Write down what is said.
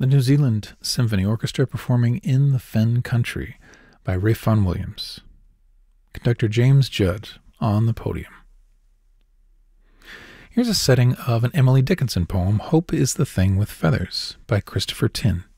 the New Zealand Symphony Orchestra performing In the Fen Country by Ralph Vaughan Williams. Conductor James Judd on the podium. Here's a setting of an Emily Dickinson poem, Hope is the Thing with Feathers, by Christopher Tin.